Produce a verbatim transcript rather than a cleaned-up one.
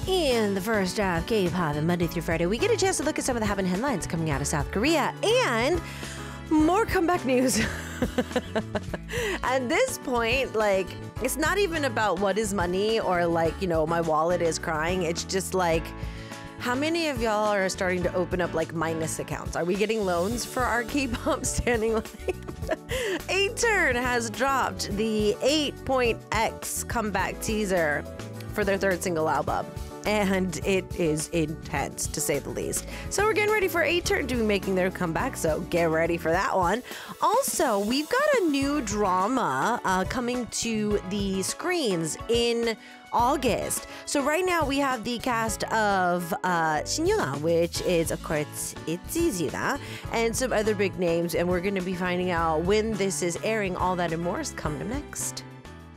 In the first half, K-pop, and Monday through Friday, we get a chance to look at some of the happening headlines coming out of South Korea and more comeback news. At this point, like, it's not even about what is money or like, you know, my wallet is crying. It's just like, how many of y'all are starting to open up like minus accounts? Are we getting loans for our K-pop standing life? A-Turn has dropped the eight point X comeback teaser for their third single album. And it is intense, to say the least. So we're getting ready for A-Turn to be making their comeback, so get ready for that one. Also, we've got a new drama uh, coming to the screens in August. So right now we have the cast of uh, 신유나, which is, of course, ITZY, and some other big names, and we're going to be finding out when this is airing. All that and more is coming up next.